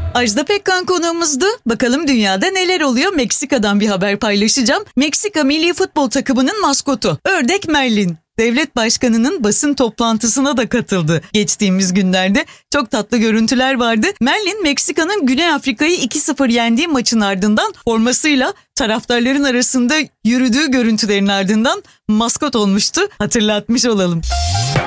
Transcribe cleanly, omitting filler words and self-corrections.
Ajda Pekkan konuğumuzdu. Bakalım dünyada neler oluyor? Meksika'dan bir haber paylaşacağım. Meksika milli futbol takımının maskotu Ördek Merlin, devlet başkanının basın toplantısına da katıldı. Geçtiğimiz günlerde çok tatlı görüntüler vardı. Merlin, Meksika'nın Güney Afrika'yı 2-0 yendiği maçın ardından formasıyla taraftarların arasında yürüdüğü görüntülerin ardından maskot olmuştu. Hatırlatmış olalım.